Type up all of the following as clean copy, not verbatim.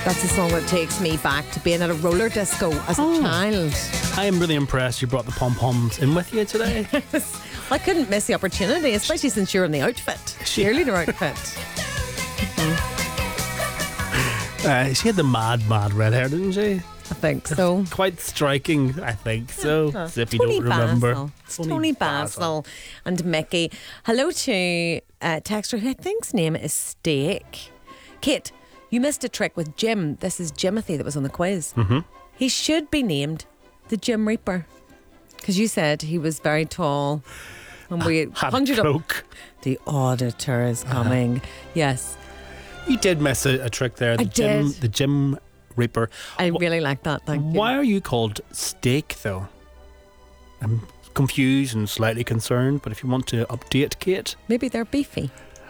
That's a song that takes me back to being at a roller disco as a child. I am really impressed you brought the pom-poms in with you today. I couldn't miss the opportunity, especially since you're in the outfit. Cheerleader outfit. She had the mad red hair, didn't she? I think so. Quite striking, I think so. As if you Tony don't remember. Basil. It's Tony Basil and Mickey. Hello to Texter, who I think's name is Steak. Kate, you missed a trick with Jim. This is Jimothy that was on the quiz. Mm-hmm. He should be named the Jim Reaper because you said he was very tall. And we conjured up. The auditor is coming. Yes. You did miss a trick there. The Jim Reaper. I really like that. Thank you. Why are you called Steak, though? I'm confused and slightly concerned, but if you want to update, Kate. Maybe they're beefy.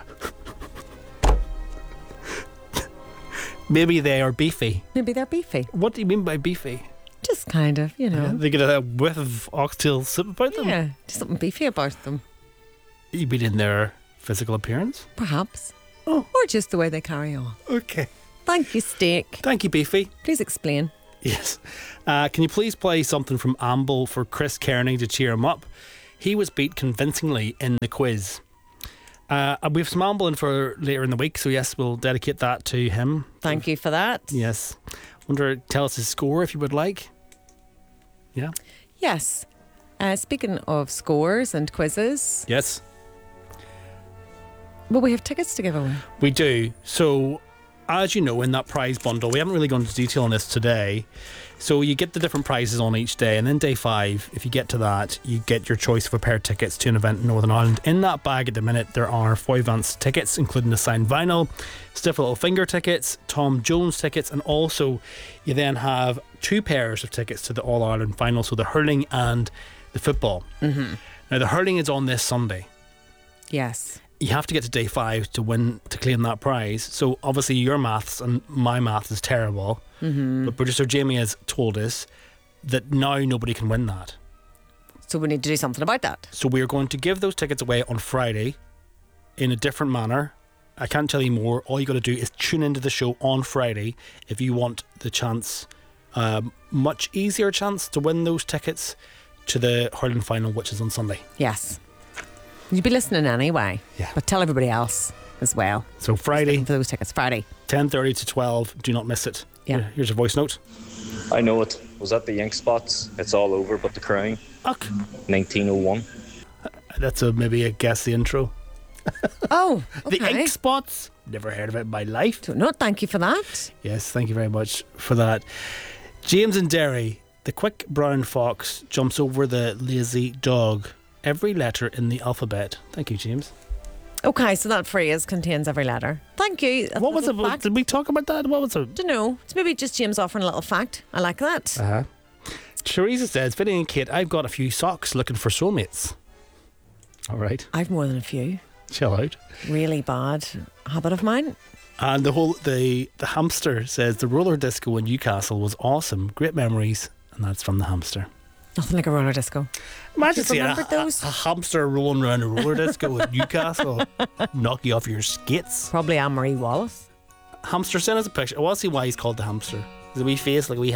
Maybe they are beefy. Maybe they're beefy. What do you mean by beefy? Just kind of, you know. They get a whiff of oxtail soup about them? Yeah, just something beefy about them. You mean in their physical appearance? Perhaps. Oh. Or just the way they carry on. Okay. Thank you, Steak. Thank you, Beefy. Please explain. Yes. Can you please play something from Amble for Chris Kearney to cheer him up? He was beat convincingly in the quiz. We've some Amble in for later in the week, so yes, we'll dedicate that to him. Thank you for that. Yes. Tell us his score if you would like. Yeah. Yes. Speaking of scores and quizzes. Yes. Well, we have tickets to give away. We do. So, as you know, in that prize bundle, we haven't really gone into detail on this today. So you get the different prizes on each day, and then day 5, if you get to that, you get your choice of a pair of tickets to an event in Northern Ireland. In that bag at the minute, there are 4 Advance tickets, including the signed vinyl, Stiff Little Finger tickets, Tom Jones tickets, and also you then have 2 pairs of tickets to the All-Ireland final, so the hurling and the football. Mm-hmm. Now, the hurling is on this Sunday. Yes. You have to get to day 5 to claim that prize. So obviously your maths and my maths is terrible. Mm-hmm. But producer Jamie has told us that now nobody can win that. So we need to do something about that. So we are going to give those tickets away on Friday in a different manner. I can't tell you more. All you got to do is tune into the show on Friday if you want the chance, much easier chance to win those tickets to the hurling final, which is on Sunday. Yes. You'd be listening anyway. Yeah. But tell everybody else as well. So Friday. For those tickets. Friday. 10:30 to 12. Do not miss it. Yeah. Here's a voice note. I know it. Was at the Ink Spots. It's all over but the crown. 1901. That's maybe a guess the intro. Oh, okay. The Ink Spots. Never heard of it in my life. No, thank you for that. Yes, thank you very much for that. James and Derry. The quick brown fox jumps over the lazy dog. Every letter in the alphabet. Thank you, James. Okay, so that phrase contains every letter. Thank you. What was it? Did we talk about that? What was it? Don't know. It's maybe just James offering a little fact. I like that. Uh-huh. Teresa says, Vinny and Kate, I've got a few socks looking for soulmates. All right. I've more than a few. Chill out. Really bad habit of mine. And the hamster says, the roller disco in Newcastle was awesome. Great memories. And that's from the hamster. Nothing like a roller disco. Imagine seeing a hamster rolling around a roller disco in Newcastle. Knock you off your skates. Probably Anne-Marie Wallace. Hamster, send us a picture. I want to see why he's called the hamster. Is a wee face like a wee